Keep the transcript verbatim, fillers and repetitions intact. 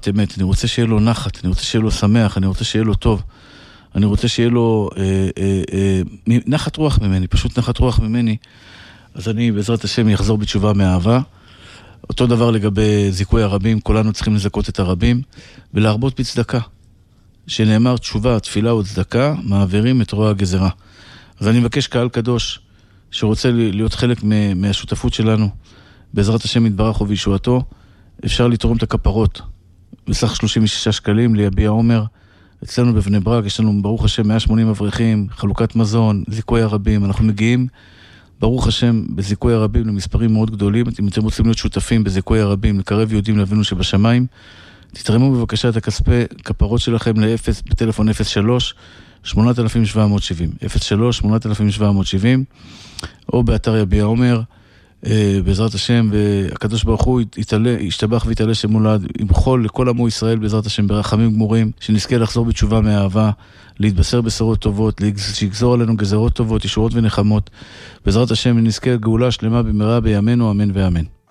תשובת אמת, אני רוצה שיהיה לו נחת, אני רוצה שיהיה לו שמח, אני רוצה שיהיה לו טוב, אני רוצה שיהיה לו אה, אה, אה, נחת רוח ממני, פשוט נחת רוח ממני, אז אני בעזרת השם יחזור בתשובה מאהבה. אותו דבר לגבי זיכוי הרבים, כולנו צריכים לזכות את הרבים, ולהרבות בצדקה, שנאמר תשובה, תפילה וצדקה, מעבירים את רוע הגזרה. אז אני מבקש קהל קדוש, שרוצה להיות חלק מהשותפות שלנו, בעזרת השם יתברך ובישועתו, אפשר לתרום את הכפרות, בסך שלושים ושישה שקלים, ליביע עומר. אצלנו בבני ברק יש לנו ברוך השם מאה ושמונים אברכים, חלוקת מזון, זיכוי הרבים, אנחנו מגיעים ברוך השם בזיכוי הרבים למספרים מאוד גדולים. אם אתם רוצים להיות שותפים בזיכוי הרבים, לקרב יהודים לאבינו שבשמיים, תתרמו בבקשה את הכספי כפרות שלכם לאפס, בטלפון אפס שלוש שמונה אלף שבע מאות שבעים, אפס שלוש שמונה אלף שבע מאות שבעים, או באתר יביע עומר, בעזרת השם, והקדוש ברוך הוא יתעלה, ישתבח ויתעלה שמולד, ימחול לכל עמו ישראל בעזרת השם ברחמים גמורים, שנזכה לחזור בתשובה מאהבה, להתבשר בשורות טובות, שיגזור עלינו גזרות טובות, ישועות ונחמות, בעזרת השם נזכה גאולה שלמה במהרה בימינו, אמן ואמן.